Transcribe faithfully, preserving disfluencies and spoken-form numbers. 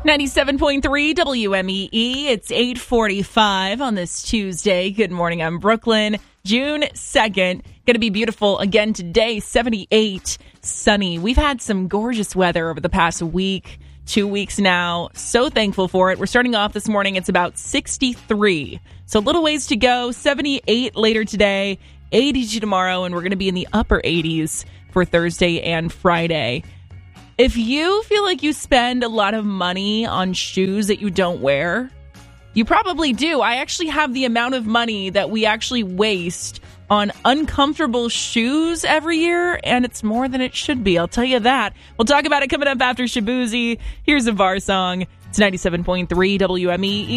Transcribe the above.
ninety-seven point three W M E E. It's eight forty-five on this Tuesday. Good morning. I'm Brooklyn. June second. Going to be beautiful again today. seventy-eight, sunny. We've had some gorgeous weather over the past week, two weeks now. So thankful for it. We're starting off this morning. It's about sixty-three. So a little ways to go. seventy-eight later today, eighty-two tomorrow, and we're going to be in the upper eighties for Thursday and Friday. If you feel like you spend a lot of money on shoes that you don't wear, you probably do. I actually have the amount of money that we actually waste on uncomfortable shoes every year, and it's more than it should be. I'll tell you that. We'll talk about it coming up after Shabuzi. Here's a V A R song. It's ninety-seven point three W M E E.